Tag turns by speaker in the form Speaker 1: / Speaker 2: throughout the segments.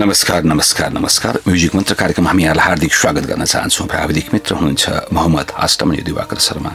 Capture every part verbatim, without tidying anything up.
Speaker 1: नमस्कार नमस्कार नमस्कार म्युजिक मन्त्र कार्यक्रम हामी यहाँलाई हार्दिक स्वागत गर्न चाहन्छौँ। प्राविधिक मित्र हुनुहुन्छ मोहम्मद हास्टम अनि दिवाकर शर्मा।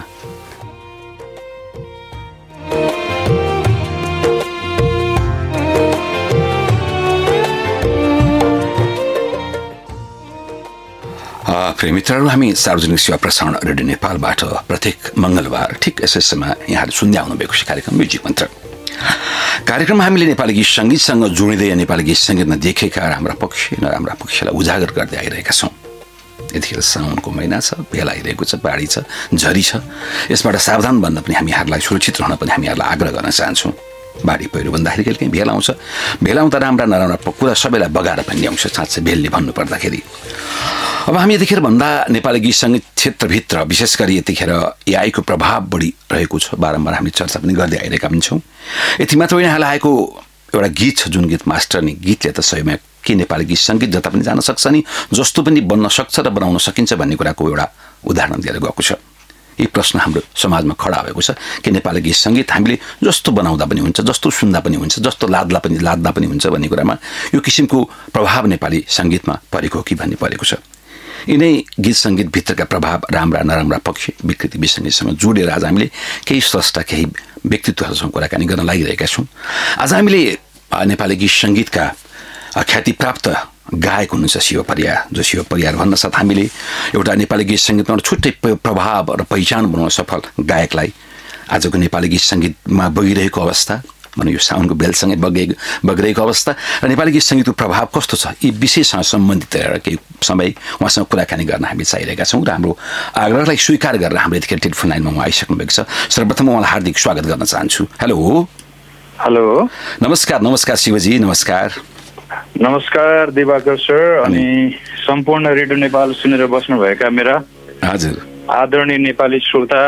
Speaker 1: प्रिय मित्रहरू, हामी सार्वजनिक सेवा प्रसारण रेडियो नेपालबाट प्रत्येक मङ्गलबार ठिक यसै समय यहाँहरू सुन्दै आउनुभएको छ कार्यक्रम म्युजिक मन्त्र। कार्यक्रममा हामीले नेपाली गीत सङ्गीतसँग जोडिँदै नेपाली गीत सङ्गीतमा देखेका राम्रा पक्ष नराम्रा पक्षलाई उजागर गर्दै आइरहेका छौँ। यतिखेर साउनको महिना छ, भेला आइरहेको छ, बाढी छ, झरी छ। यसबाट सावधान बन्न पनि हामीहरूलाई, सुरक्षित रहन पनि हामीहरूलाई आग्रह गर्न चाहन्छौँ। बाढी पहिरो भन्दाखेरि कहिले काहीँ भेला आउँछ, भेला आउँदा राम्रा नराम्रा कुरा सबैलाई बगाएर पनि ल्याउँछ। साँच्चै भेलले भन्नुपर्दाखेरि अब हामी यतिखेर भन्दा नेपाली गीत सङ्गीत क्षेत्रभित्र विशेष गरी यतिखेर एआईको प्रभाव बढी रहेको छ। बारम्बार हामीले चर्चा पनि गर्दै आइरहेका पनि छौँ। यति मात्र होइन, हाल आएको एउटा गीत छ जुन गीत मास्टर नि गीतले त सयमा के नेपाली गीत सङ्गीत जता पनि जान सक्छ नि, जस्तो पनि बन्न सक्छ र बनाउन सकिन्छ भन्ने कुराको एउटा उदाहरण दिएर गएको छ। यी प्रश्न हाम्रो समाजमा खडा भएको छ कि नेपाली गीत सङ्गीत हामीले जस्तो बनाउँदा पनि हुन्छ, जस्तो सुन्दा पनि हुन्छ, जस्तो लाद्दा पनि लाद्दा पनि हुन्छ भन्ने कुरामा यो किसिमको प्रभाव नेपाली सङ्गीतमा परेको हो कि भन्ने परेको छ। यिनै गीत सङ्गीतभित्रका प्रभाव, राम्रा नराम्रा पक्ष, विकृति विसङ्गीतसँग जोडेर आज हामीले केही स्रष्टा, केही व्यक्तित्वहरूसँग कुराकानी गर्न लागिरहेका छौँ। आज हामीले नेपाली गीत सङ्गीतका ख्यातिप्राप्त गायक हुनुहुन्छ शिव परियार, जो शिव परियार भन्न साथ हामीले एउटा नेपाली गीत सङ्गीतमा एउटा छुट्टै प्रभाव र पहिचान बनाउन सफल गायकलाई आजको नेपाली गीत सङ्गीतमा बगिरहेको अवस्था, भनौँ यो साउनको बेलसँगै बगे बगिरहेको अवस्था र नेपाली गीत सङ्गीतको प्रभाव कस्तो छ, यी विषयसँग सम्बन्धित रहेर केही समय उहाँसँग कुराकानी गर्न हामी चाहिरहेका छौँ र हाम्रो आग्रहलाई स्वीकार गरेर हाम्रो यतिखेर टेलिफोन लाइनमा उहाँ आइसक्नु भएको छ। सर्वप्रथम उहाँलाई हार्दिक स्वागत गर्न चाहन्छु। हेलो
Speaker 2: हेलो
Speaker 1: नमस्कार। नमस्कार शिवजी, नमस्कार।
Speaker 2: नमस्कार दिवाकर सर अनि सम्पूर्ण रेडियो नेपाल सुनेर बस्नुभएका मेरा
Speaker 1: हजुर
Speaker 2: आदरणीय नेपाली श्रोता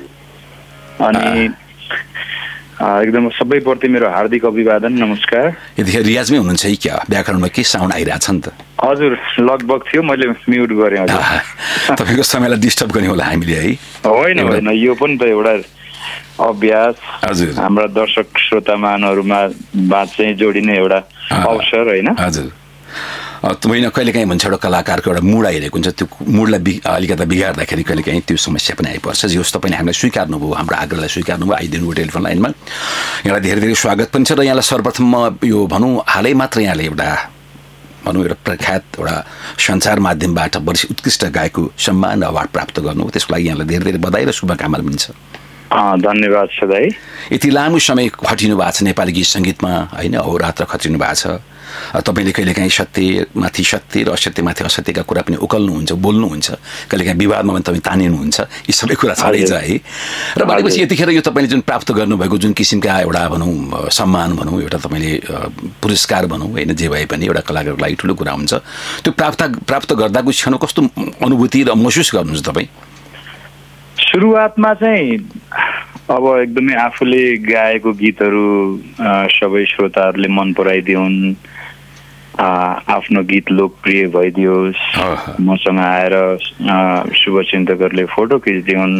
Speaker 2: अनि एकदम सबैप्रति मेरो हार्दिक अभिवादन, नमस्कार।
Speaker 1: यतिखेर रियाजमै हुनुहुन्छ कि क्या? व्याकरणमा के साउन्ड आइरहेछ नि त?
Speaker 2: हजुर लगभग थियो, मैले म्युट गरेँ। हजुर
Speaker 1: तपाईँको समयलाई डिस्टर्ब गर्ने होला हामीले है?
Speaker 2: होइन होइन, यो पनि त एउटा अभ्यास,
Speaker 1: हजुर
Speaker 2: हाम्रा दर्शक श्रोता महानुहरूमा बात चाहिँ जोडिने एउटा अवसर होइन।
Speaker 1: हजुर होइन, कहिले काहीँ भन्छ एउटा कलाकारको एउटा मुड आइरहेको हुन्छ, त्यो मुडलाई बि अलिकता बिगार्दाखेरि कहिले काहीँ त्यो समस्या पनि आइपर्छ। जस तपाईँले हामीलाई स्वीकार्नुभयो, हाम्रो आग्रहलाई स्वीकार्नुभयो, आइदिनुभयो टेलिफोन लाइनमा। यहाँलाई धेरै धेरै स्वागत पनि छ र यहाँलाई सर्वप्रथम यो भनौँ हालै मात्र यहाँले एउटा भनौँ एउटा प्रख्यात एउटा सञ्चार माध्यमबाट बढी उत्कृष्ट गायकको सम्मान र अवार्ड प्राप्त गर्नु, त्यसको लागि यहाँलाई धेरै धेरै बधाई र शुभकामना पनि छ।
Speaker 2: धन्यवाद छ दाइ।
Speaker 1: यति लामो समय खटिनु भएको छ नेपाली गीत सङ्गीतमा होइन, अहोरात्र खटिनु भएको छ। तपाईँले कहिलेकाहीँ सत्यमाथि सत्य र असत्यमाथि असत्यका कुरा पनि उकल्नुहुन्छ, बोल्नुहुन्छ, कहिलेकाहीँ विवादमा पनि तपाईँ तानिनुहुन्छ। यी सबै कुरा छँदैछ है। र भनेपछि यतिखेर यो तपाईँले जुन प्राप्त गर्नुभएको जुन किसिमका एउटा भनौँ सम्मान भनौँ, एउटा तपाईँले पुरस्कार भनौँ होइन, जे भए पनि एउटा कलाकारको लागि ठुलो कुरा हुन्छ। त्यो प्राप्त प्राप्त गर्दाको क्षण कस्तो अनुभूति र महसुस गर्नुहुन्छ तपाईँ?
Speaker 2: सुरुवातमा चाहिँ अब एकदमै आफूले गाएको गीतहरू सबै श्रोताहरूले मन पराइदिउन्, आफ्नो गीत लोकप्रिय भइदियोस्, मसँग आएर शुभचिन्तकहरूले फोटो खिचिदिउन्,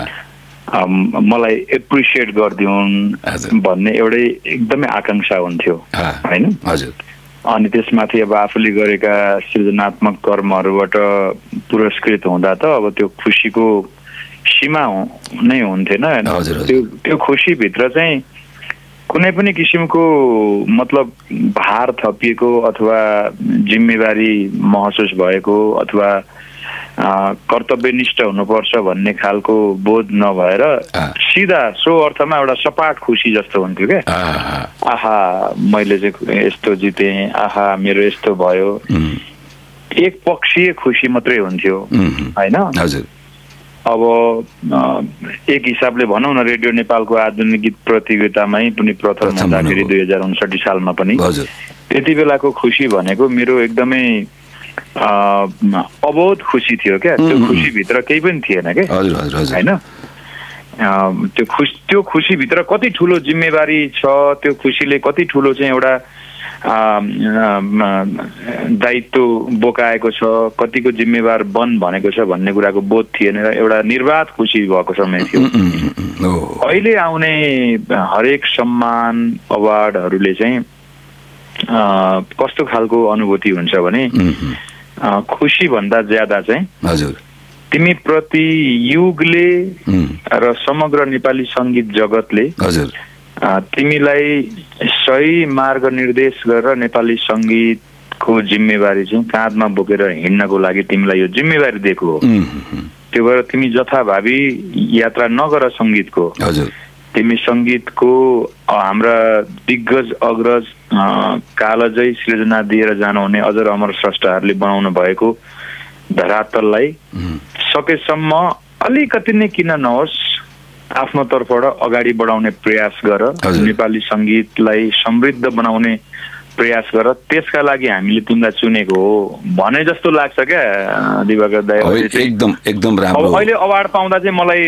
Speaker 2: मलाई एप्रिसिएट गरिदिउन् भन्ने एउटै एकदमै आकाङ्क्षा हुन्थ्यो होइन। अनि त्यसमाथि अब आफूले गरेका सृजनात्मक कर्महरूबाट पुरस्कृत हुँदा त अब त्यो खुसीको सीमा नै हुन्थेन। त्यो त्यो खुसीभित्र चाहिँ कुनै पनि किसिमको मतलब भार थपिएको अथवा जिम्मेवारी महसुस भएको अथवा कर्तव्यनिष्ठ हुनुपर्छ भन्ने खालको बोध नभएर सिधा सो अर्थमा एउटा सपाट खुसी जस्तो हुन्थ्यो क्या। आहा मैले चाहिँ यस्तो जितेँ, आहा मेरो यस्तो भयो, एक पक्षीय खुसी मात्रै हुन्थ्यो होइन। अब एक हिसाबले भनौँ न, रेडियो नेपालको आधुनिक गीत प्रतियोगितामै पनि प्रथम हुँदाखेरि दुई हजार उन्सठी सालमा पनि त्यति बेलाको खुसी भनेको मेरो एकदमै अबोध खुसी थियो क्या। त्यो खुसीभित्र केही पनि थिएन क्या होइन। त्यो खुसी त्यो खुसीभित्र कति ठुलो जिम्मेवारी छ, त्यो खुसीले कति ठुलो चाहिँ एउटा दायित्व बोकाएको छ, कतिको जिम्मेवार बन भनेको छ भन्ने कुराको बोध थिएन। एउटा निर्वाध खुसी भएको समय थियो। अहिले आउने हरेक सम्मान अवार्डहरूले चाहिँ कस्तो खालको अनुभूति हुन्छ भने खुसी भन्दा ज्यादा चाहिँ
Speaker 1: हजुर
Speaker 2: तिमी प्रति युगले र समग्र नेपाली सङ्गीत जगतले
Speaker 1: हजुर
Speaker 2: तिमीलाई सही मार्ग निर्देश गरेर नेपाली सङ्गीतको जिम्मेवारी चाहिँ काँधमा बोकेर हिँड्नको लागि तिमीलाई यो जिम्मेवारी दिएको हो। त्यो भएर तिमी जथाभावी यात्रा नगर सङ्गीतको।
Speaker 1: हजुर
Speaker 2: तिमी सङ्गीतको हाम्रा दिग्गज अग्रज कालजै सृजना दिएर जानुहुने अजर अमर स्रष्टाहरूले बनाउनु भएको धरातललाई सकेसम्म अलिकति नै किन नहोस् आफ्नो तर्फबाट अगाडि बढाउने प्रयास गर, नेपाली सङ्गीतलाई समृद्ध बनाउने प्रयास गर। त्यसका लागि हामीले तिमीलाई चुनेको हो भने जस्तो लाग्छ क्या दिवाकर दाइ।
Speaker 1: एकदम एकदम राम्रो।
Speaker 2: अहिले अवार्ड पाउँदा चाहिँ मलाई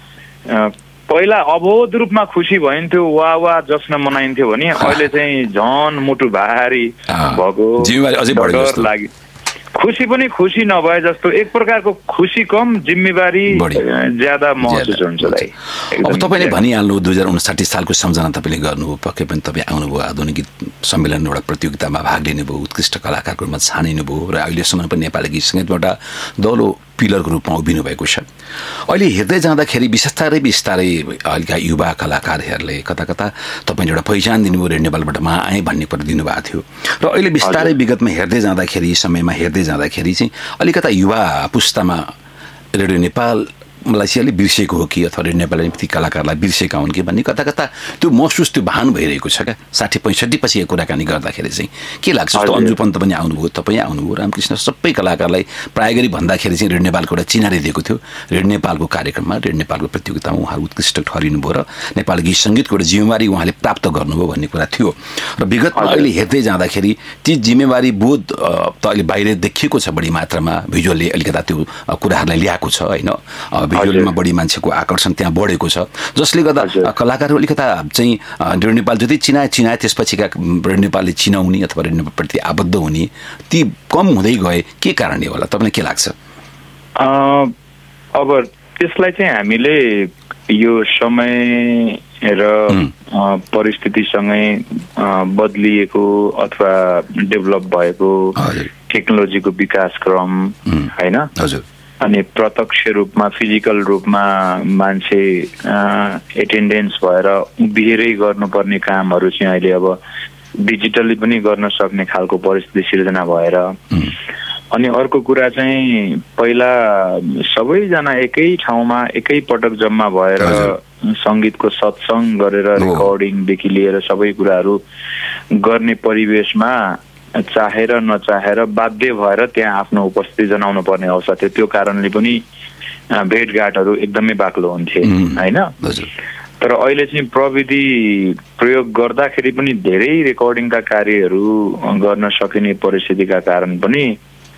Speaker 2: पहिला अबोध रूपमा खुसी भइन्थ्यो, वाह वाह जश्न मनाइन्थ्यो भने अहिले चाहिँ झन मुटु भारी भएको डर लाग्यो। खुसी पनि खुसी नभए जस्तो, एक प्रकारको खुसी कम जिम्मेवारी ज्यादा महसुस हुन्छ दाइ।
Speaker 1: अब तपाईँले भनिहाल्नु दुई हजार उन्साठी सालको सम्झना तपाईँले गर्नुभयो, पक्कै पनि तपाईँ आउनुभयो आधुनिक गीत सम्मेलन एउटा प्रतियोगितामा भाग लिनुभयो, उत्कृष्ट कलाकारको रूपमा छानिनुभयो र अहिलेसम्म पनि नेपाली गीत सङ्गीतबाट दौलो पिलरको रूपमा उभिनु भएको छ। अहिले हेर्दै जाँदाखेरि बिस्तारै बिस्तारै अहिलेका युवा कलाकारहरूले कता कता तपाईँले एउटा पहिचान दिनुभयो, रेडियो नेपालबाट म आएँ भन्ने कुरा दिनुभएको थियो र अहिले बिस्तारै विगतमा हेर्दै जाँदाखेरि समयमा हेर्दै जाँदाखेरि चाहिँ अलिकता युवा पुस्तामा रेडियो नेपाल मलाई चाहिँ अलिक बिर्सेको हो कि अथवा रेडियो नेपालले ती कलाकारलाई बिर्सेका हुन् कि भन्ने कता कता त्यो महसुस त्यो भान भइरहेको छ क्या साठी पैँसठी पछि यो कुराकानी गर्दाखेरि चाहिँ के लाग्छ? जस्तो अन्जु पन्त पनि आउनुभयो, तपाईँ आउनुभयो, रामकृष्ण सबै कलाकारलाई प्राय गरी भन्दाखेरि चाहिँ रेडियो नेपालको एउटा चिनारी दिएको थियो। रेडियो नेपालको कार्यक्रममा रेडियो नेपालको प्रतियोगितामा उहाँहरू उत्कृष्ट ठहरिनुभयो र नेपाली गीत सङ्गीतको एउटा जिम्मेवारी उहाँले प्राप्त गर्नुभयो भन्ने कुरा थियो र विगतमा अहिले हेर्दै जाँदाखेरि ती जिम्मेवारी बोध त अहिले बाहिर देखिएको छ बढी मात्रामा, भिजुअलले अलिकता त्यो कुराहरूलाई ल्याएको छ होइन, भिजुअलमा बढी मान्छेको आकर्षण त्यहाँ बढेको छ जसले गर्दा कलाकारहरू अलिकता चाहिँ रेडियो नेपाल जति चिनाए चिनाए त्यसपछिका रेडियो नेपालले चिनाउने अथवा रेडियो नेपालप्रति आबद्ध हुने ती कम हुँदै गए के कारणले होला तपाईँलाई के लाग्छ?
Speaker 2: अब त्यसलाई चाहिँ हामीले यो समय र परिस्थितिसँगै बदलिएको अथवा डेभलप भएको टेक्नोलोजीको विकासक्रम होइन, अनि प्रत्यक्ष रूपमा फिजिकल रूपमा मान्छे एटेन्डेन्स भएर उभिएरै गर्नुपर्ने कामहरू चाहिँ अहिले अब डिजिटली पनि गर्न सक्ने खालको परिस्थिति सिर्जना भएर, अनि अर्को कुरा चाहिँ पहिला सबैजना एकै ठाउँमा एकै पटक जम्मा भएर सङ्गीतको सत्सङ्ग गरेर रेकर्डिङदेखि लिएर सबै कुराहरू गर्ने परिवेशमा चाहेर नचाहेर बाध्य भएर त्यहाँ आफ्नो उपस्थिति जनाउनु पर्ने अवस्था थियो। त्यो कारणले पनि भेटघाटहरू एकदमै बाक्लो हुन्थे होइन। तर अहिले चाहिँ प्रविधि प्रयोग गर्दाखेरि पनि धेरै रेकर्डिङका कार्यहरू गर्न सकिने परिस्थितिका कारण पनि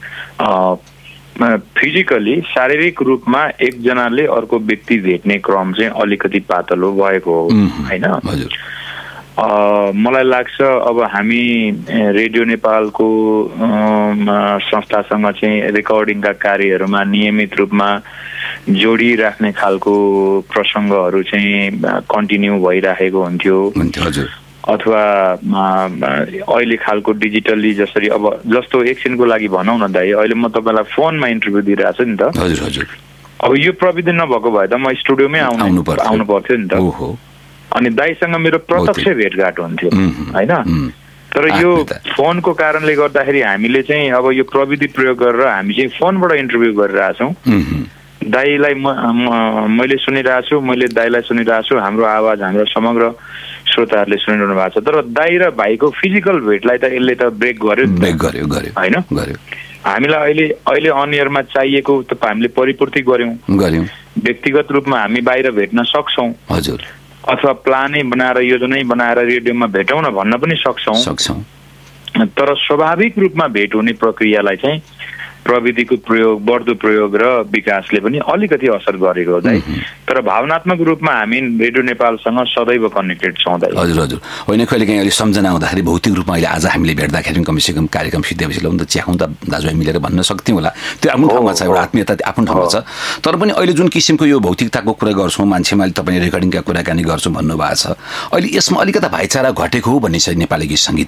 Speaker 2: फिजिकली शारीरिक रूपमा एकजनाले अर्को व्यक्ति भेट्ने क्रम चाहिँ अलिकति पातलो भएको हो होइन। मलाई लाग्छ अब हामी रेडियो नेपालको संस्थासँग चाहिँ रेकर्डिङका कार्यहरूमा नियमित रूपमा जोडिराख्ने खालको प्रसङ्गहरू चाहिँ कन्टिन्यू भइराखेको हुन्थ्यो, अथवा अहिले खालको डिजिटली जसरी अब जस्तो एकछिनको लागि भनौँ न दाइ, अहिले म तपाईँलाई फोनमा इन्टरभ्यू दिइरहेको छु नि त।
Speaker 1: हजुर हजुर।
Speaker 2: अब यो प्रविधि नभएको भए त म स्टुडियोमै आउनु आउनु पर्थ्यो नि त, अनि दाइसँग मेरो प्रत्यक्ष भेटघाट हुन्थ्यो होइन। तर यो फोनको कारणले गर्दाखेरि हामीले चाहिँ अब यो प्रविधि प्रयोग गरेर हामी चाहिँ फोनबाट इन्टरभ्यू गरिरहेछौँ। दाइलाई म मैले सुनिरहेको छु, मैले दाइलाई सुनिरहेको छु, हाम्रो आवाज हाम्रो समग्र श्रोताहरूले सुनिरहनु भएको छ। तर दाइ र भाइको फिजिकल भेटलाई त यसले त ब्रेक गर्यो
Speaker 1: ब्रेक गर्यो गर्यो
Speaker 2: होइन। हामीलाई अहिले अहिले अनियरमा चाहिएको त हामीले परिपूर्ति गर्यौँ गर्यौँ व्यक्तिगत रूपमा हामी बाहिर भेट्न सक्छौँ
Speaker 1: हजुर,
Speaker 2: अथवा प्लानै बनाएर योजनै बनाएर रेडियोमा भेटौँ न भन्न पनि सक्छौँ
Speaker 1: सक्छौँ।
Speaker 2: तर स्वाभाविक रूपमा भेट हुने प्रक्रियालाई चाहिँ प्रविधिको प्रयोग बढ्दो प्रयोग र विकासले पनि अलिकति असर गरेको हो दाइ। तर भावनात्मक रूपमा हामी रेडियो नेपालसँग सदैव कनेक्टेड छौँ दाइ।
Speaker 1: हजुर हजुर। होइन कहिलेकाहीँ अहिले सम्झना आउँदाखेरि भौतिक रूपमा अहिले आज हामीले भेट्दाखेरि कमसेकम कार्यक्रम सिद्धिएपछि ल त च्याखौँ त दाजुभाइ मिलेर भन्न सक्थ्यौँ होला, त्यो आफ्नो ठाउँमा छ, एउटा आत्मीयता आफ्नो ठाउँमा छ। तर पनि अहिले जुन किसिमको यो भौतिकताको कुरा गर्छौँ, मान्छेमा अहिले तपाईँले रेकर्डिङका कुराकानी गर्छौँ भन्नुभएको छ, अहिले यसमा अलिकता भाइचारा घटेको हो भन्ने छ नेपाली गीत सङ्गीतमा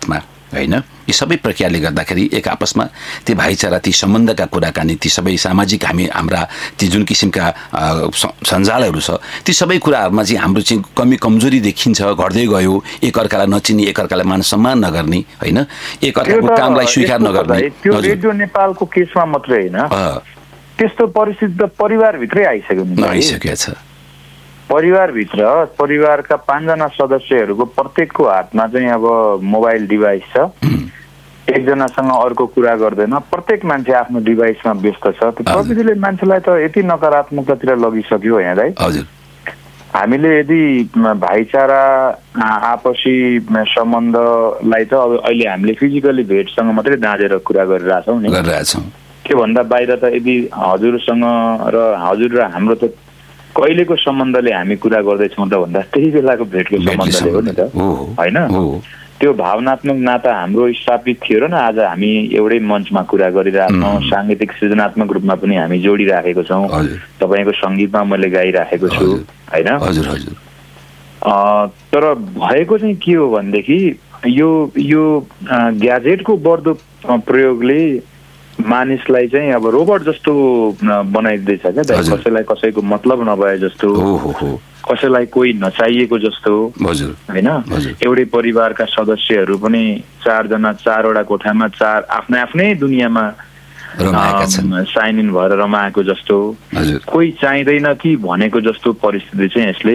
Speaker 1: होइन? यी सबै प्रक्रियाले गर्दाखेरि एक आपसमा ती भाइचारा, ती सम्बन्धका कुराकानी, ती सबै सामाजिक हामी हाम्रा ती जुन किसिमका सञ्जालहरू छ, ती सबै कुराहरूमा चाहिँ हाम्रो चाहिँ कमी कमजोरी देखिन्छ, घट्दै गयो। एकअर्कालाई नचिन्ने, एकअर्कालाई मान सम्मान नगर्ने, होइन, एकअर्काको कामलाई स्वीकार नगर्ने।
Speaker 2: त्यो रेडियो नेपालको केसमा मात्रै होइन, त्यस्तो परिस्थिति त परिवारभित्रै आइसक्यो नि,
Speaker 1: आइसकेको छ।
Speaker 2: परिवारभित्र परिवारका पाँचजना सदस्यहरूको प्रत्येकको हातमा चाहिँ अब मोबाइल डिभाइस छ, एकजनासँग अर्को कुरा गर्दैन, प्रत्येक मान्छे आफ्नो डिभाइसमा व्यस्त छ। प्रविधिले मान्छेलाई त यति नकारात्मकतातिर लगिसक्यो होइन दाइ?
Speaker 1: हजुर।
Speaker 2: हामीले यदि भाइचारा, आपसी सम्बन्धलाई त अब अहिले हामीले फिजिकली भेटसँग मात्रै दाँजेर कुरा गरिरहेछौँ नि,
Speaker 1: गरिरहेछौँ।
Speaker 2: त्योभन्दा बाहिर त यदि हजुरसँग र हजुर र हाम्रो त कहिलेको सम्बन्धले हामी कुरा गर्दैछौँ त भन्दा त्यही बेलाको भेटको सम्बन्धले हो नि त, होइन? त्यो भावनात्मक नाता हाम्रो स्थापित थियो र न आज हामी एउटै मञ्चमा कुरा गरिरहेछौँ, साङ्गीतिक सृजनात्मक रूपमा पनि हामी जोडिराखेको छौँ। तपाईँको सङ्गीतमा मैले गाइराखेको छु, होइन?
Speaker 1: हजुर हजुर।
Speaker 2: तर भएको चाहिँ के हो भनेदेखि यो यो ग्याजेटको बढ्दो प्रयोगले मानिसलाई चाहिँ अब रोबोट जस्तो बनाइदिँदैछ क्या, कसैलाई कसैको मतलब नभए जस्तो, कसैलाई कोही नचाहिएको जस्तो, होइन? एउटै परिवारका सदस्यहरू पनि चारजना चारवटा कोठामा चार आफ्नै आफ्नै दुनियाँमा साइन इन भएर रमाएको जस्तो, कोही चाहिँदैन कि भनेको जस्तो परिस्थिति चाहिँ यसले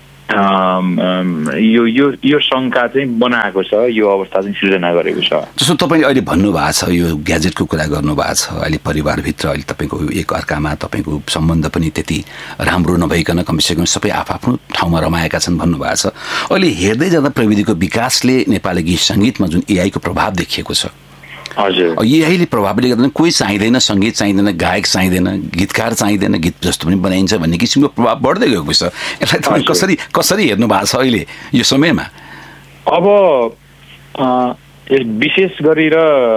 Speaker 2: यो यो यो शङ्का चाहिँ बनाएको छ, यो अवस्था चाहिँ सृजना गरेको छ।
Speaker 1: जस्तो तपाईँले अहिले भन्नुभएको छ, यो ग्याजेटको कुरा गर्नुभएको छ, अहिले परिवारभित्र अहिले तपाईँको एक अर्कामा तपाईँको सम्बन्ध पनि त्यति राम्रो नभइकन कमसेकम सबै आफआफ्नो ठाउँमा रमाएका छन् भन्नुभएको छ। अहिले हेर्दै जाँदा प्रविधिको विकासले नेपाली गीत सङ्गीतमा जुन एआईको प्रभाव देखिएको छ,
Speaker 2: हजुर,
Speaker 1: एआईले प्रभावले गर्दा कोही चाहिँदैन, सङ्गीत चाहिँदैन, गायक चाहिँदैन, गीतकार चाहिँदैन, गीत जस्तो पनि बनाइन्छ भन्ने किसिमको प्रभाव बढ्दै गएको छ। यसलाई तपाईँ कसरी कसरी हेर्नु भएको छ अहिले यो समयमा?
Speaker 2: अब विशेष गरेर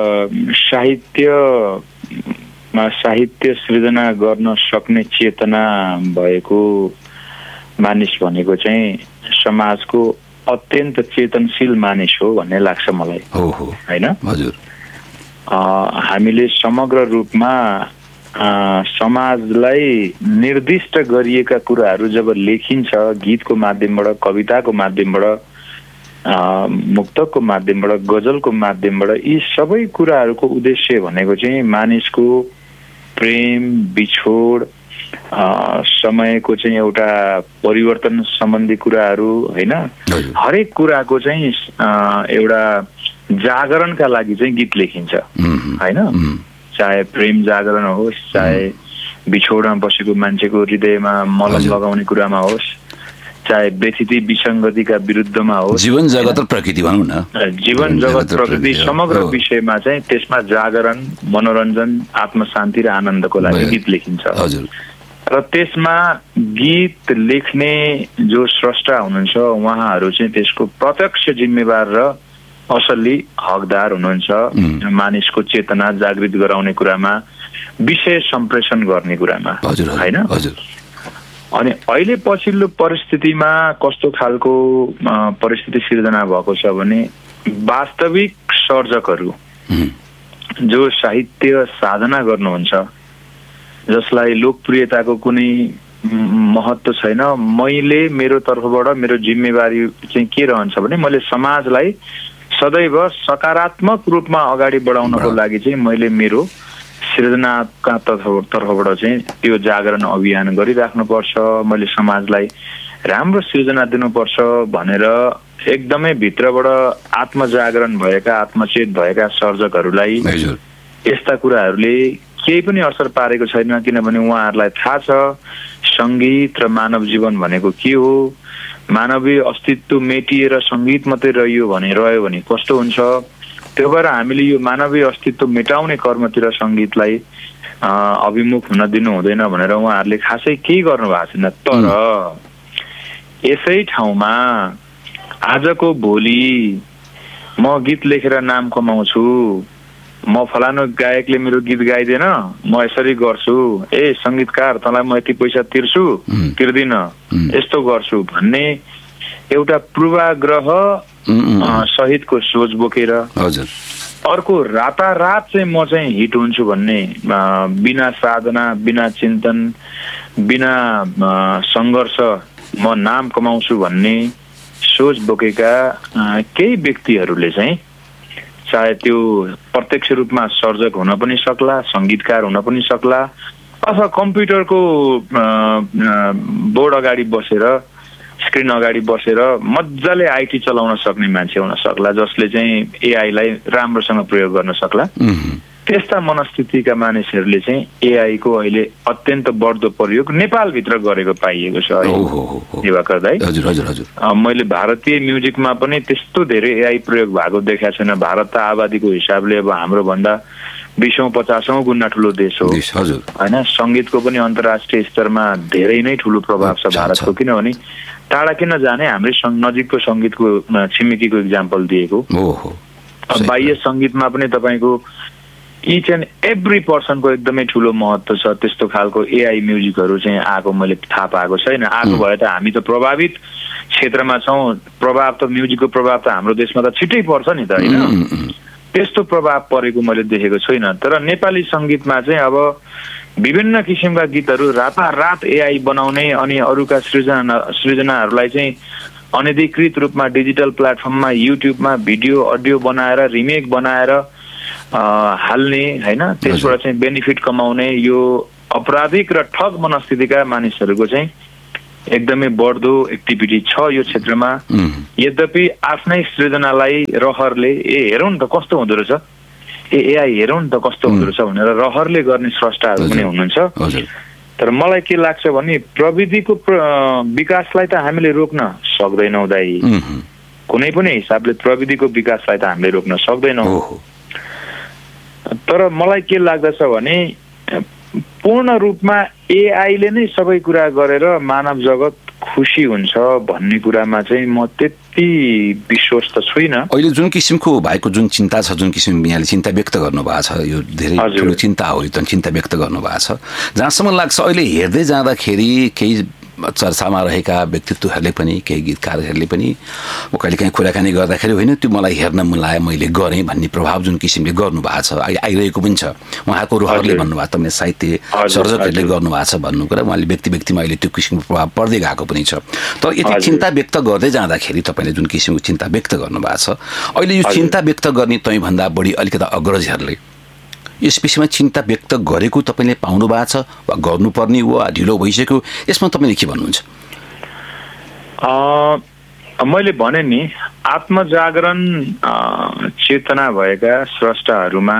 Speaker 2: साहित्यमा साहित्य सृजना गर्न सक्ने चेतना भएको मानिस भनेको चाहिँ समाजको अत्यन्त चेतनशील मानिस हो भन्ने लाग्छ मलाई, होइन?
Speaker 1: हजुर।
Speaker 2: हामीले समग्र रूपमा समाजलाई निर्दिष्ट गरिएका कुराहरू जब लेखिन्छ गीतको माध्यमबाट, कविताको माध्यमबाट, मुक्तकको माध्यमबाट, गजलको माध्यमबाट, यी सबै कुराहरूको उद्देश्य भनेको चाहिँ मानिसको प्रेम, बिछोड, समयको चाहिँ एउटा परिवर्तन सम्बन्धी कुराहरू, होइन? हरेक कुराको चाहिँ एउटा जागरणका लागि चाहिँ गीत लेखिन्छ, होइन? चाहे प्रेम जागरण होस्, चाहे बिछोडमा बसेको मान्छेको हृदयमा मलम लगाउने कुरामा होस्, चाहे व्यथिति विसङ्गतिका विरुद्धमा होस्,
Speaker 1: जीवन जगत र प्रकृति भनौँ न,
Speaker 2: जीवन जगत प्रकृति समग्र विषयमा चाहिँ त्यसमा जागरण, मनोरञ्जन, आत्मशान्ति र आनन्दको लागि गीत लेखिन्छ। र त्यसमा गीत लेख्ने जो स्रष्टा हुनुहुन्छ उहाँहरू चाहिँ त्यसको प्रत्यक्ष जिम्मेवार र असली हकदार हुनुहुन्छ, मानिसको चेतना जागृत गराउने कुरामा, विषय सम्प्रेषण गर्ने कुरामा, होइन? अनि अहिले पछिल्लो परिस्थितिमा कस्तो खालको परिस्थिति सिर्जना भएको छ भने वास्तविक सर्जकहरू जो साहित्य साधना गर्नुहुन्छ, जसलाई लोकप्रियताको कुनै महत्त्व छैन, मैले मेरो तर्फबाट मेरो जिम्मेवारी चाहिँ के रहन्छ भने मैले समाजलाई सदैव सकारात्मक रूपमा अगाडि बढाउनको लागि चाहिँ मैले मेरो सृजनाका तर्फबाट चाहिँ त्यो जागरण अभियान गरिराख्नुपर्छ, मैले समाजलाई राम्रो सृजना दिनुपर्छ भनेर एकदमै भित्रबाट आत्मजागरण भएका, आत्मचेत भएका सर्जकहरूलाई यस्ता कुराहरूले केही पनि असर पारेको छैन, किनभने उहाँहरूलाई थाहा छ सङ्गीत र मानव जीवन भनेको के हो, मानवीय अस्तित्व मेटिएर सङ्गीत मात्रै रह्यो भने रह्यो भने कस्तो हुन्छ। त्यो भएर हामीले यो मानवीय अस्तित्व मेटाउने कर्मतिर सङ्गीतलाई अभिमुख हुन दिनु हुँदैन भनेर उहाँहरूले खासै केही गर्नु भएको छैन। तर यसै ठाउँमा आजको भोलि म गीत लेखेर नाम कमाउँछु, म फलानु गायकले मेरो गीत गाइदिएन, म यसरी गर्छु, ए सङ्गीतकार तँलाई म यति पैसा तिर्छु तिर्दिन, यस्तो गर्छु भन्ने एउटा पूर्वाग्रह सहितको सोच बोकेर
Speaker 1: हजुर
Speaker 2: अर्को रातारात चाहिँ म चाहिँ हिट हुन्छु भन्ने बिना साधना बिना चिन्तन बिना सङ्घर्ष म नाम कमाउँछु भन्ने सोच बोकेका केही व्यक्तिहरूले चाहिँ चाहे त्यो प्रत्यक्ष रूपमा सर्जक हुन पनि सक्ला, सङ्गीतकार हुन पनि सक्ला, अथवा कम्प्युटरको बोर्ड अगाडि बसेर स्क्रिन अगाडि बसेर मजाले आइटी चलाउन सक्ने मान्छे हुन सक्ला, जसले चाहिँ एआईलाई राम्रोसँग प्रयोग गर्न सक्ला। त्यस्ता मनस्थितिका मानिसहरूले चाहिँ एआई को अहिले अत्यन्त बढ्दो प्रयोग नेपालभित्र गरेको पाइएको छ है दिवाकर दाइ।
Speaker 1: हजुर हजुर हजुर
Speaker 2: मैले भारतीय म्युजिकमा पनि त्यस्तो धेरै एआई प्रयोग भएको देखाएको छैन। भारत त आबादीको हिसाबले अब हाम्रो भन्दा बीसौँ पचासौँ गुणा ठुलो देश हो होइन। सङ्गीतको पनि अन्तर्राष्ट्रिय स्तरमा धेरै नै ठुलो प्रभाव छ भारतको। किनभने टाढा किन जाने, हाम्रै नजिकको सङ्गीतको छिमेकीको इक्जाम्पल दिएको। बाह्य सङ्गीतमा पनि तपाईँको इच एन्ड एभ्री पर्सनको एकदमै ठुलो महत्त्व छ। त्यस्तो खालको एआई म्युजिकहरू चाहिँ आएको मैले थाहा पाएको छैन। आएको भए त हामी त प्रभावित क्षेत्रमा छौँ, प्रभाव त म्युजिकको प्रभाव त हाम्रो देशमा त छिट्टै पर्छ नि त होइन। त्यस्तो प्रभाव परेको मैले देखेको छुइनँ। तर नेपाली सङ्गीतमा चाहिँ अब विभिन्न किसिमका गीतहरू रातारात एआई बनाउने अनि अरूका सृजना सृजनाहरूलाई चाहिँ अनधिकृत रूपमा डिजिटल प्लेटफर्ममा युट्युबमा भिडियो अडियो बनाएर रिमेक बनाएर हाल्ने होइन, त्यसबाट चाहिँ बेनिफिट कमाउने यो अपराधिक र ठग मनस्थितिका मानिसहरूको चाहिँ एकदमै बढ्दो एक्टिभिटी छ यो क्षेत्रमा। यद्यपि आफ्नै सृजनालाई रहरले ए हेरौँ न त कस्तो हुँदो रहेछ, ए एआई हेरौँ न त कस्तो हुँदो रहेछ भनेर रहरले गर्ने स्रष्टाहरू पनि हुनुहुन्छ। तर मलाई के लाग्छ भने प्रविधिको विकासलाई त हामीले रोक्न सक्दैनौँ दाइ, कुनै पनि हिसाबले प्रविधिको विकासलाई त हामीले रोक्न सक्दैनौँ। तर मलाई के लाग्दछ भने पूर्ण रूपमा एआईले नै सबै कुरा गरेर मानव जगत खुसी हुन्छ भन्ने कुरामा चाहिँ म त्यति विश्वस्त छुइनँ।
Speaker 1: अहिले जुन किसिमको भएको जुन चिन्ता छ, जुन किसिमको यहाँले चिन्ता व्यक्त गर्नुभएको छ, यो धेरै ठुलो चिन्ता हो, यो चिन्ता व्यक्त गर्नुभएको छ। जहाँसम्म लाग्छ अहिले हेर्दै जाँदाखेरि केही चर्चामा रहेका व्यक्तित्वहरूले पनि केही गीतकारहरूले पनि कहिले काहीँ कुराकानी गर्दाखेरि होइन त्यो मलाई हेर्न मन लाग्यो मैले गरेँ भन्ने प्रभाव जुन किसिमले गर्नुभएको छ अहिले आइरहेको पनि छ। उहाँको रुहरले भन्नुभएको तपाईँले साहित्य सर्जकहरूले गर्नुभएको छ भन्नु कुरा उहाँले व्यक्ति व्यक्तिमा अहिले त्यो किसिमको प्रभाव पर्दै गएको पनि छ। तर यति चिन्ता व्यक्त गर्दै जाँदाखेरि तपाईँले जुन किसिमको चिन्ता व्यक्त गर्नुभएको छ अहिले यो चिन्ता व्यक्त गर्ने तैँभन्दा बढी अलिकति अग्रजहरूले यस विषयमा चिन्ता व्यक्त गरेको तपाईँले पाउनु भएको छ वा गर्नुपर्ने वा ढिलो भइसक्यो, यसमा तपाईँले के भन्नुहुन्छ?
Speaker 2: मैले भने नि आत्मजागरण चेतना भएका स्रष्टाहरूमा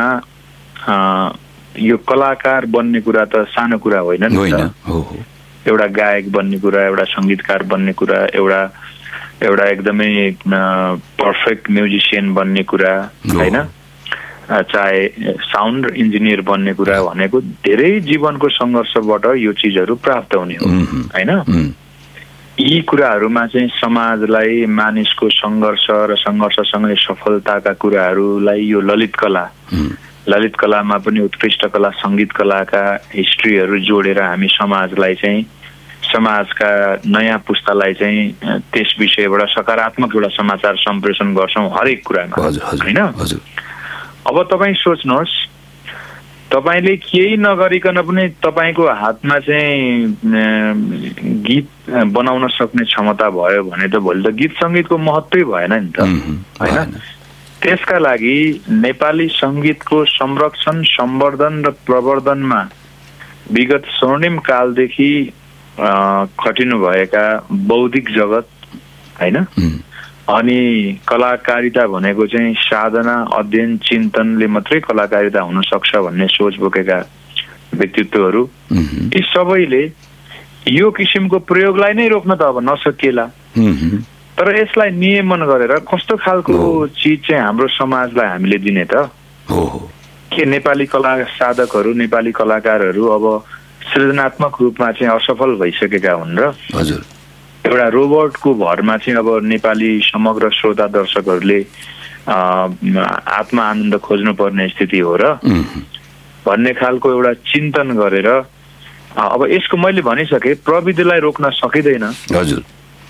Speaker 2: यो कलाकार बन्ने कुरा त सानो कुरा होइन नि त। एउटा गायक बन्ने कुरा, एउटा सङ्गीतकार बन्ने कुरा, एउटा एउटा एकदमै पर्फेक्ट म्युजिसियन बन्ने कुरा होइन, चाहे साउन्ड इन्जिनियर बन्ने कुरा भनेको धेरै जीवनको सङ्घर्षबाट यो चिजहरू प्राप्त हुने हो होइन। यी कुराहरूमा चाहिँ समाजलाई मानिसको सङ्घर्ष र सङ्घर्षसँगै सफलताका कुराहरूलाई यो ललित कला ललित कलामा पनि उत्कृष्ट कला सङ्गीत कलाका हिस्ट्रीहरू जोडेर हामी समाजलाई चाहिँ समाजका नयाँ पुस्तालाई चाहिँ त्यस विषयबाट सकारात्मक एउटा समाचार सम्प्रेषण गर्छौँ हरेक कुरामा होइन। अब तपाईँ सोच्नुहोस्, तपाईँले केही नगरिकन पनि तपाईँको हातमा चाहिँ गीत बनाउन सक्ने क्षमता भयो भने त भोलि त गीत सङ्गीतको महत्त्वै भएन नि त होइन। त्यसका लागि नेपाली सङ्गीतको संरक्षण सम्वर्धन र प्रवर्धनमा विगत स्वर्णिम कालदेखि खटिनुभएका बौद्धिक जगत होइन अनि कलाकारिता भनेको चाहिँ साधना अध्ययन चिन्तनले मात्रै कलाकारिता हुन सक्छ भन्ने सोच बोकेका व्यक्तित्वहरू यी सबैले यो किसिमको प्रयोगलाई नै रोक्न त अब नसकिएला। तर यसलाई नियमन गरेर कस्तो खालको चिज चाहिँ हाम्रो समाजलाई हामीले दिने त? के नेपाली कला साधकहरू नेपाली कलाकारहरू अब सृजनात्मक रूपमा चाहिँ असफल भइसकेका हुन् र
Speaker 1: हजुर
Speaker 2: एउटा रोबोटको भरमा चाहिँ अब नेपाली समग्र श्रोता दर्शकहरूले आत्मा आनन्द खोज्नुपर्ने स्थिति हो र भन्ने खालको एउटा चिन्तन गरेर अब यसको मैले भनिसकेँ प्रविधिलाई रोक्न सकिँदैन
Speaker 1: हजुर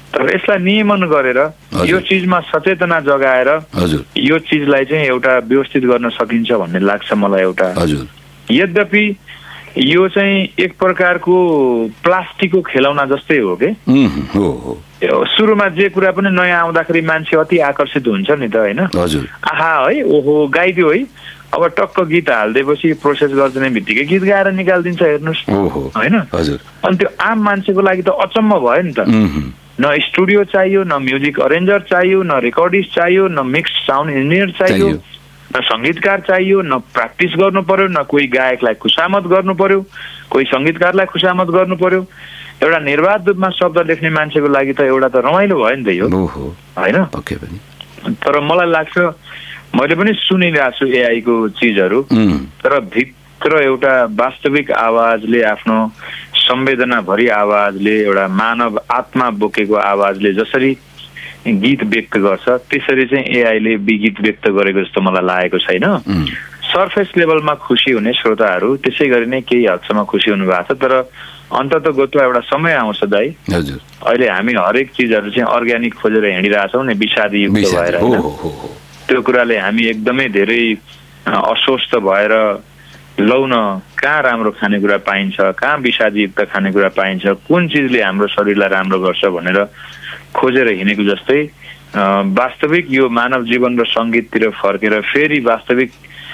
Speaker 2: तर यसलाई नियमन गरेर यो चिजमा सचेतना जगाएर यो चिजलाई चाहिँ एउटा व्यवस्थित गर्न सकिन्छ भन्ने लाग्छ मलाई एउटा। यद्यपि यो चाहिँ एक प्रकारको प्लास्टिकको खेलौना जस्तै हो के। सुरुमा जे कुरा पनि नयाँ आउँदाखेरि मान्छे अति आकर्षित हुन्छ नि त होइन। आहा है ओहो गाइदियो है, अब टक्क गीत हालिदिएपछि प्रोसेस गर्ने बित्तिकै गीत गाएर निकालिदिन्छ हेर्नुहोस् होइन। अनि त्यो आम मान्छेको लागि त अचम्म भयो नि त। न स्टुडियो चाहियो, न म्युजिक अरेन्जर चाहियो, न रेकर्डिस्ट चाहियो, न मिक्स साउन्ड इन्जिनियर चाहियो, न सङ्गीतकार चाहियो, न प्र्याक्टिस गर्नु पर्यो, न कोही गायकलाई खुसामत गर्नु पर्यो, कोही सङ्गीतकारलाई खुसामत गर्नु पर्यो। एउटा निर्वाध रूपमा शब्द लेख्ने मान्छेको लागि त एउटा त रमाइलो भयो नि त यो होइन। तर मलाई लाग्छ मैले पनि सुनिरहेको छु एआईको चिजहरू, तर भित्र एउटा वास्तविक आवाजले आफ्नो संवेदना भरि आवाजले एउटा मानव आत्मा बोकेको आवाजले जसरी गीत व्यक्त गर्छ त्यसरी चाहिँ एआईले गीत व्यक्त गरेको जस्तो मलाई लागेको छैन। सर्फेस लेभलमा खुसी हुने श्रोताहरू त्यसै गरी नै केही हदसम्म खुसी हुनु भएको छ, तर अन्तत गतो एउटा समय आउँछ दाइ। अहिले हामी हरेक चिजहरू चाहिँ अर्ग्यानिक खोजेर हिँडिरहेछौँ नि विषादी युक्त भएर। त्यो कुराले हामी एकदमै धेरै अस्वस्थ भएर लौ न कहाँ राम्रो खानेकुरा पाइन्छ, कहाँ विषादीयुक्त खानेकुरा पाइन्छ, कुन चिजले हाम्रो शरीरलाई राम्रो गर्छ भनेर खोजेर हिँडेको जस्तै वास्तविक यो मानव जीवन र सङ्गीततिर फर्केर फेरि वास्तविक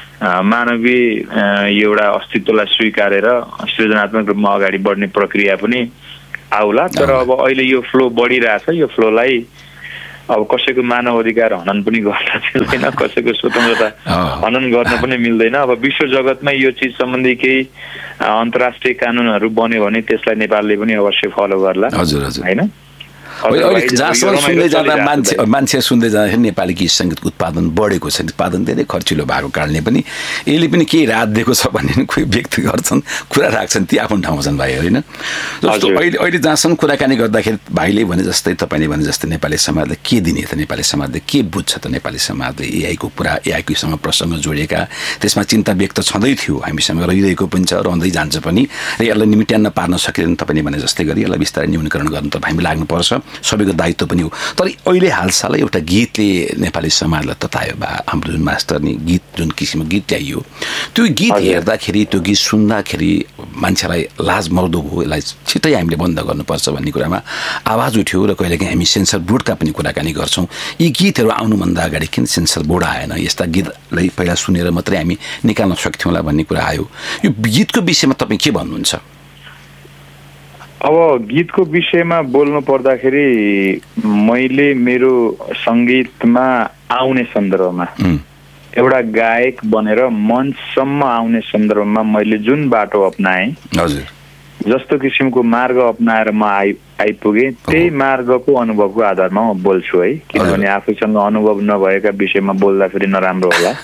Speaker 2: मानवीय एउटा अस्तित्वलाई स्वीकारेर सृजनात्मक रूपमा अगाडि बढ्ने प्रक्रिया पनि आउला। तर अब अहिले यो फ्लो बढिरहेछ, यो फ्लोलाई अब कसैको मानव अधिकार हनन पनि गर्न मिल्दैन, कसैको स्वतन्त्रता हनन गर्न पनि मिल्दैन। अब विश्व जगतमै यो चिज सम्बन्धी केही अन्तर्राष्ट्रिय कानुनहरू बन्यो भने त्यसलाई नेपालले पनि अवश्य फलो गर्ला होइन।
Speaker 1: जहाँसम्म सुन्दै जाँदा मान्छे मान्छे सुन्दै जाँदाखेरि नेपाली गीत सङ्गीतको उत्पादन बढेको छ, उत्पादन धेरै खर्चिलो भएको कारणले पनि यसले पनि केही रात दिएको छ भन्ने कोही व्यक्त गर्छन्, कुरा राख्छन्, ती आफ्नो ठाउँमा छन् भाइ होइन। जस्तो अहिले अहिले जहाँसम्म कुराकानी गर्दाखेरि भाइले भने जस्तै तपाईँले भने जस्तै नेपाली समाजले के दिने त, नेपाली समाजले के बुझ्छ त, नेपाली समाजले एआईको कुरा एआईकोसँग प्रसङ्ग जोडिएका त्यसमा चिन्ता व्यक्त छँदै थियो, हामीसँग रहिरहेको पनि छ, रहँदै जान्छ पनि, र यसलाई निमिट्यान्न पार्न सकिँदैन। तपाईँले भने जस्तै गरी यसलाई बिस्तारै न्यूनीकरण गर्नु त हामी लाग्नुपर्छ, सबैको दायित्व पनि हो। तर अहिले हालसालै एउटा गीतले नेपाली समाजलाई ततायो बा हाम्रो जुन मास्टर नि गीत जुन किसिमको गीत ल्याइयो त्यो गीत हेर्दाखेरि त्यो गीत सुन्दाखेरि मान्छेलाई लाज मर्दो भयो, यसलाई छिट्टै हामीले बन्द गर्नुपर्छ भन्ने कुरामा आवाज उठ्यो। र कहिलेकाहीँ हामी सेन्सर बोर्डका पनि कुराकानी गर्छौँ, यी गीतहरू आउनुभन्दा अगाडि किन सेन्सर बोर्ड आएन, यस्ता गीतलाई पहिला सुनेर मात्रै हामी निकाल्न सक्थ्यौँ होला भन्ने कुरा आयो। यो गीतको विषयमा तपाईँ के भन्नुहुन्छ?
Speaker 2: अब गीतको विषयमा बोल्नु पर्दाखेरि मैले मेरो सङ्गीतमा आउने सन्दर्भमा एउटा गायक बनेर मञ्चसम्म आउने सन्दर्भमा मैले जुन बाटो अपनाएँ, जस्तो किसिमको मार्ग अपनाएर म आइ आइपुगेँ त्यही मार्गको अनुभवको आधारमा म बोल्छु है। किनभने आफूसँग अनुभव नभएका विषयमा बोल्दाखेरि नराम्रो होला।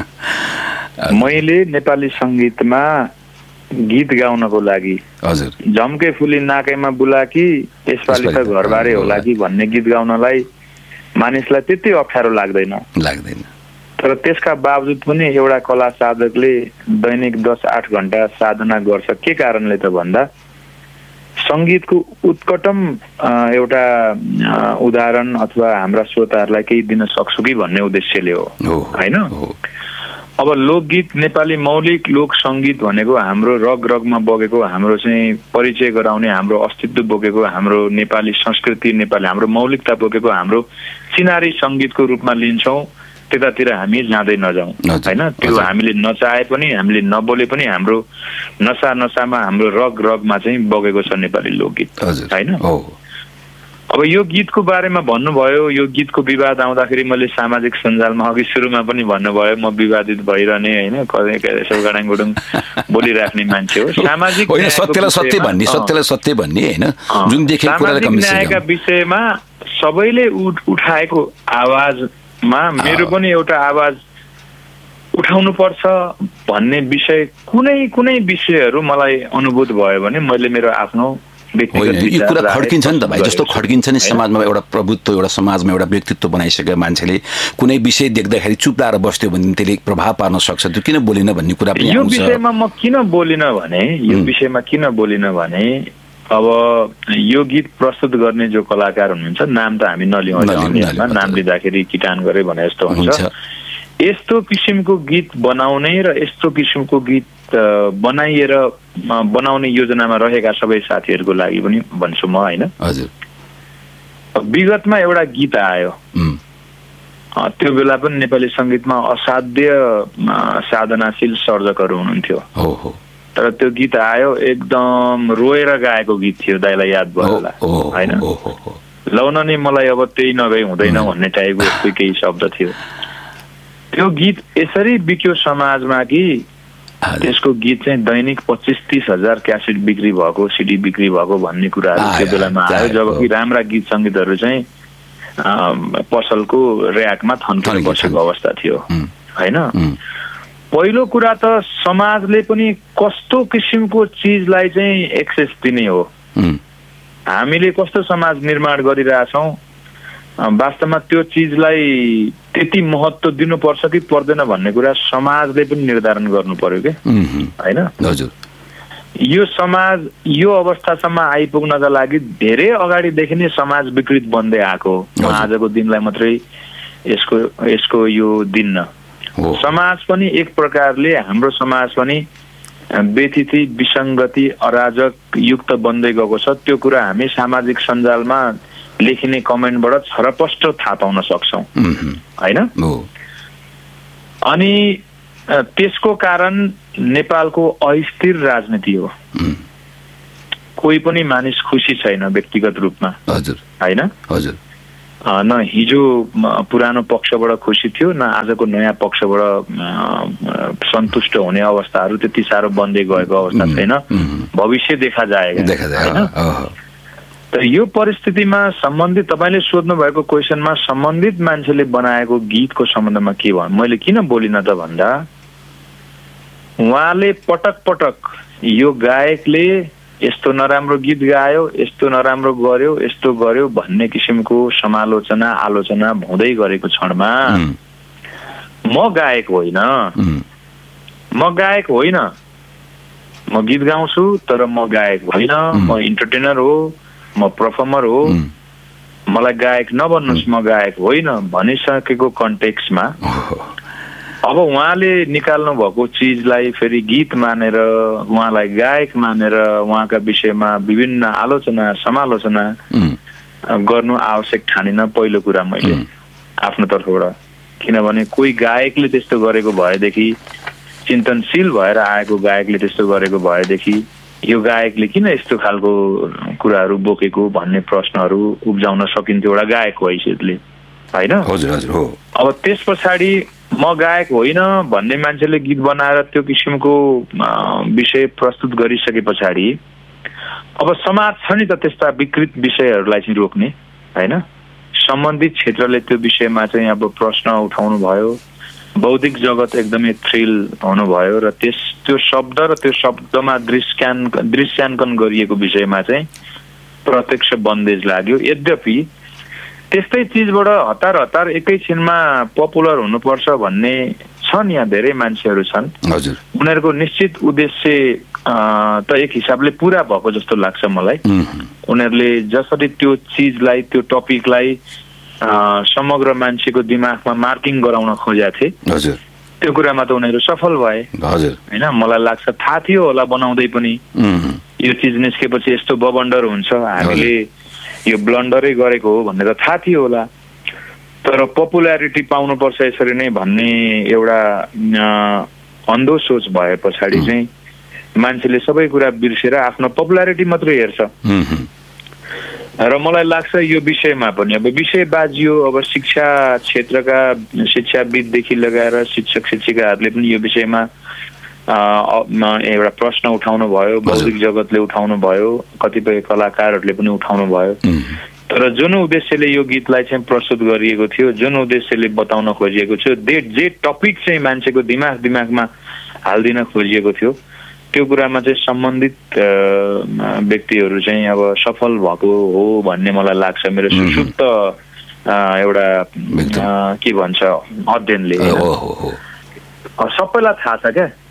Speaker 2: मैले नेपाली सङ्गीतमा गीत गाउनको लागि झम्के फुली नाकैमा बुलाकी यसपालि त घरबारे होला कि भन्ने गीत गाउनलाई मानिसलाई त्यति अप्ठ्यारो लाग्दैन
Speaker 1: लाग्दैन
Speaker 2: तर त्यसका बावजुद पनि एउटा कला साधकले दैनिक दस आठ घण्टा साधना गर्छ। के कारणले त भन्दा सङ्गीतको उत्कटम एउटा उदाहरण अथवा हाम्रा श्रोताहरूलाई केही दिन सक्छु कि भन्ने उद्देश्यले हो हैन। अब लोकगीत नेपाली मौलिक लोक सङ्गीत भनेको हाम्रो रग रगमा बगेको, हाम्रो चाहिँ परिचय गराउने, हाम्रो अस्तित्व बोकेको, हाम्रो नेपाली संस्कृति, नेपाली हाम्रो मौलिकता बोकेको हाम्रो चिनारी सङ्गीतको रूपमा लिन्छौँ। त्यतातिर हामी जाँदै नजाउँ हैन। त्यो हामीले नचाहे पनि हामीले नबोले पनि हाम्रो नसा नसामा हाम्रो रग रगमा चाहिँ बगेको छ नेपाली लोकगीत हैन। अब यो गीतको बारेमा भन्नुभयो, यो गीतको विवाद आउँदाखेरि मैले सामाजिक सञ्जालमा अघि सुरुमा पनि भन्नुभयो म विवादित भइरहने हैन, कहिले यसो गडाङ गुडुङ बोलिराख्ने मान्छे हो। सामाजिक
Speaker 1: सत्यलाई सत्य भन्ने सत्यलाई सत्य भन्ने हैन, जुन देखेको कुरालाई
Speaker 2: न्यायका विषयमा सबैले उठाएको आवाजमा मेरो पनि एउटा आवाज उठाउनु पर्छ भन्ने विषय कुनै कुनै विषयहरू मलाई अनुभूत भयो भने मैले मेरो आफ्नो
Speaker 1: यो कुरा खड्किन्छ नि त भाइ, जस्तो खड्किन्छ नि समाजमा एउटा प्रभुत्व, एउटा समाजमा एउटा व्यक्तित्व बनाइसकेको मान्छेले कुनै विषय देख्दाखेरि चुप लाएर बस्यो भने त्यसले प्रभाव पार्न सक्छ। त्यो किन बोलिन भन्ने कुरा पनि
Speaker 2: यो विषयमा म किन बोलिन भने यो विषयमा किन बोलिन भने अब यो गीत प्रस्तुत गर्ने जो कलाकार हुनुहुन्छ नाम त हामी नलिउँ, नाम लिँदाखेरि किटान गरे भने जस्तो हुन्छ। यस्तो किसिमको गीत बनाउने र यस्तो किसिमको गीत बनाइएर बनाउने योजनामा रहेका सबै साथीहरूको लागि पनि भन्छु म होइन। विगतमा एउटा गीत आयो, त्यो बेला पनि नेपाली सङ्गीतमा असाध्य साधनाशील सर्जकहरू हुनुहुन्थ्यो, तर त्यो गीत आयो एकदम रोएर गाएको गीत थियो, दाइलाई याद भयो होला होइन। लौन नि मलाई अब त्यही नगई हुँदैन भन्ने टाइपको यस्तो केही शब्द थियो। त्यो गीत यसरी बिक्यो समाजमा कि त्यसको गीत चाहिँ दैनिक पच्चिस तीस हजार क्यासेट बिक्री भएको, सिडी बिक्री भएको भन्ने कुराहरू त्यो बेलामा आयो, जबकि राम्रा गीत सङ्गीतहरू चाहिँ पसलको ऱ्याकमा थन्केर बसेको अवस्था थियो होइन। पहिलो कुरा त समाजले पनि कस्तो किसिमको चिजलाई चाहिँ एक्सेस दिने हो, हामीले कस्तो समाज निर्माण गरिरहेछौँ, वास्तवमा त्यो चिजलाई त्यति महत्त्व दिनुपर्छ कि पर्दैन भन्ने कुरा समाजले पनि निर्धारण गर्नु पर्यो के होइन। यो समाज यो अवस्थासम्म आइपुग्नका लागि धेरै अगाडिदेखि नै समाज विकृत बन्दै आएको, आजको दिनलाई मात्रै यसको यसको यो दिन न। समाज पनि एक प्रकारले हाम्रो समाज पनि व्यथिति विसङ्गति अराजक युक्त बन्दै गएको छ। त्यो कुरा हामी सामाजिक सञ्जालमा लेखिने कमेन्टबाट छरपष्ट थाहा पाउन सक्छौँ होइन। अनि त्यसको कारण नेपालको अस्थिर राजनीति हो, कोही पनि मानिस खुसी छैन व्यक्तिगत रूपमा होइन। न हिजो पुरानो पक्षबाट खुसी थियो, न आजको नयाँ पक्षबाट सन्तुष्ट हुने अवस्थाहरू त्यति साह्रो बन्दै गएको अवस्था छैन, भविष्य देखा जाएगा। त यो परिस्थितिमा सम्बन्धित तपाईँले सोध्नु भएको क्वेसनमा सम्बन्धित मान्छेले बनाएको गीतको सम्बन्धमा के भयो मैले किन बोलिन त भन्दा, उहाँले पटक पटक यो गायकले यस्तो नराम्रो गीत गायो, यस्तो नराम्रो गर्यो, यस्तो गर्यो भन्ने किसिमको समालोचना आलोचना हुँदै गरेको क्षणमा म गायक होइन, म गायक होइन, म गीत गाउँछु तर म गायक होइन, म इन्टरटेनर हो, म पर्फर्मर हो, मलाई गायक नबन्नुहोस्, म गायक होइन भनिसकेको कन्टेक्स्टमा अब उहाँले निकाल्नु भएको चिजलाई फेरि गीत मानेर उहाँलाई गायक मानेर उहाँका विषयमा विभिन्न आलोचना समालोचना गर्नु आवश्यक ठानिन पहिलो कुरा मैले आफ्नो तर्फबाट। किनभने कोही गायकले त्यस्तो गरेको भएदेखि, चिन्तनशील भएर आएको गायकले त्यस्तो गरेको भएदेखि यो गायकले किन यस्तो खालको कुराहरू बोकेको भन्ने प्रश्नहरू उब्जाउन सकिन्थ्यो एउटा गायकको हैसियतले होइन। अब त्यस पछाडि म गायक होइन भन्ने मान्छेले गीत बनाएर त्यो किसिमको विषय प्रस्तुत गरिसके पछाडि अब समाज छ नि त त्यस्ता विकृत विषयहरूलाई चाहिँ रोक्ने होइन। सम्बन्धित क्षेत्रले त्यो विषयमा चाहिँ अब प्रश्न उठाउनु भयो, बौद्धिक जगत एकदमै थ्रिल हुनुभयो र त्यस त्यो शब्द र त्यो शब्दमा दृश्यान दृश्याङ्कन गरिएको विषयमा चाहिँ प्रत्यक्ष बन्देज लाग्यो। यद्यपि त्यस्तै चिजबाट हतार हतार एकैछिनमा पपुलर हुनुपर्छ भन्ने छन्, यहाँ धेरै मान्छेहरू छन्, उनीहरूको निश्चित उद्देश्य त एक हिसाबले पुरा भएको जस्तो लाग्छ मलाई। उनीहरूले जसरी त्यो चिजलाई त्यो टपिकलाई समग्र मान्छेको दिमागमा मार्किङ गराउन खोजेका थिए त्यो कुरामा त उनीहरू सफल भए होइन। मलाई लाग्छ थाहा थियो होला बनाउँदै पनि यो चिज निस्केपछि यस्तो बबन्डर हुन्छ, हामीले यो ब्लन्डरै गरेको हो भन्ने त थाहा थियो होला, तर पपुल्यारिटी पाउनुपर्छ यसरी नै भन्ने एउटा अन्धो सोच भए पछाडि चाहिँ मान्छेले सबै कुरा बिर्सेर आफ्नो पपुल्यारिटी मात्रै हेर्छ। र मलाई लाग्छ यो विषयमा पनि अब विषय बाजियो, अब शिक्षा क्षेत्रका शिक्षाविददेखि लगाएर शिक्षक शिक्षिकाहरूले पनि यो विषयमा एउटा प्रश्न उठाउनु भयो, बौद्धिक जगतले उठाउनु भयो, कतिपय कलाकारहरूले पनि उठाउनु भयो। तर जुन उद्देश्यले यो गीतलाई चाहिँ प्रस्तुत गरिएको थियो, जुन उद्देश्यले बताउन खोजिएको थियो, जे जे टपिक चाहिँ मान्छेको दिमाग दिमागमा हालिदिन खोजिएको थियो त्यो कुरामा चाहिँ सम्बन्धित व्यक्तिहरू चाहिँ अब सफल भएको हो भन्ने मलाई लाग्छ मेरो सुसुप्त एउटा के भन्छ अध्ययनले। सबैलाई थाहा छ क्या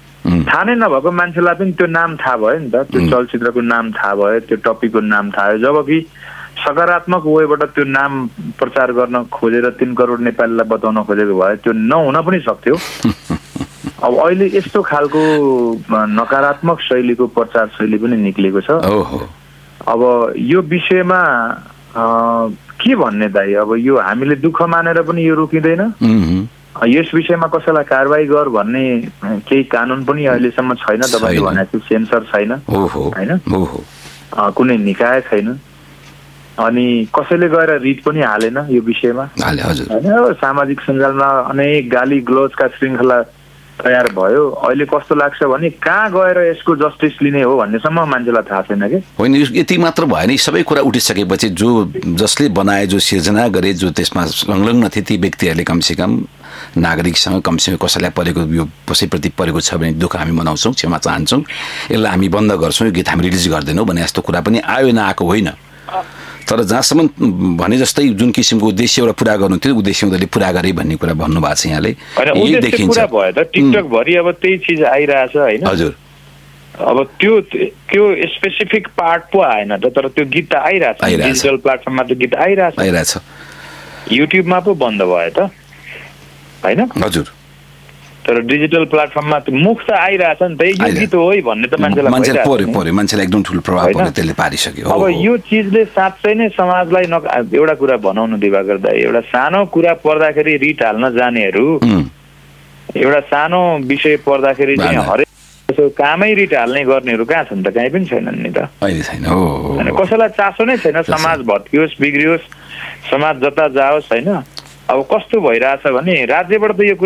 Speaker 2: थाहा नै नभएको मान्छेलाई पनि त्यो नाम थाहा भयो नि त, त्यो चलचित्रको नाम थाहा भयो, त्यो टपिकको नाम थाहा भयो। जबकि सकारात्मक वेबाट त्यो नाम प्रचार गर्न खोजेर तीन करोड नेपालीलाई बताउन खोजेको भए त्यो नहुन पनि सक्थ्यो। अब अहिले यस्तो खालको नकारात्मक शैलीको प्रचार शैली पनि निक्लेको छ। अब यो विषयमा के भन्ने दाइ, अब यो हामीले दुःख मानेर पनि यो रोकिँदैन। यस विषयमा कसैलाई कारबाही गर भन्ने केही कानुन पनि अहिलेसम्म छैन। तपाईँले भनेको सेन्सर छैन होइन, कुनै निकाय छैन, अनि कसैले गएर रिट पनि हालेन यो विषयमा होइन। सामाजिक सञ्जालमा अनेक गाली ग्लोजका श्रृङ्खला तयार भयो। अहिले कस्तो लाग्छ भने कहाँ गएर यसको जस्टिस लिने हो भन्नेसम्म मान्छेलाई थाहा छैन कि
Speaker 1: होइन। यति मात्र भएन, सबै कुरा उठिसकेपछि जो जसले बनाए, जो सिर्जना गरे, जो त्यसमा संलग्न थिए ती व्यक्तिहरूले कमसेकम नागरिकसँग कमसेकम कसैलाई परेको यो कसैप्रति परेको छ भने दुःख हामी मनाउँछौँ, क्षमा चाहन्छौँ, यसलाई हामी बन्द गर्छौँ, यो गीत हामी रिलिज गर्दैनौँ भने यस्तो कुरा पनि आयो नआएको होइन। तर जहाँसम्म भने जस्तै जुन किसिमको उद्देश्य एउटा पुरा गर्नु थियो उद्देश्य उनीहरूले पुरा गरे भन्ने कुरा भन्नुभएको छ यहाँले,
Speaker 2: यही देखिन्छ। टिकटक भरि अब त्यही चिज आइरहेछ होइन।
Speaker 1: हजुर,
Speaker 2: अब त्यो त्यो स्पेसिफिक पार्ट पो आएन त, तर त्यो गीत त आइरहेछ, डिजिटल प्लेटफर्ममा त गीत आइरहेछ
Speaker 1: आइरहेछ
Speaker 2: युट्युबमा पो बन्द भयो त होइन।
Speaker 1: हजुर,
Speaker 2: तर डिजिटल प्लेटफर्ममा मुख त आइरहेछ नि त, यो गीत हो है भन्ने त मान्छेलाई
Speaker 1: पर्यो पर्यो मान्छेलाई एकदम ठुलो प्रभाव पर्यो, त्यसले पारिसक्यो।
Speaker 2: अब यो चिजले साँच्चै नै समाजलाई न एउटा कुरा भनाउनु दिवाकर दाइ, एउटा सानो कुरा पर्दाखेरि रिट हाल्न जानेहरू, एउटा सानो विषय पर्दाखेरि चाहिँ हरेक कामै रिट हाल्ने गर्नेहरू कहाँ छन् त? कहीँ पनि छैनन् नि त, कसैलाई चासो नै छैन। समाज भत्कियोस् बिग्रियोस्, समाज जता जाओस् होइन। अब कस्तो भइरहेछ भने राज्यबाट त यो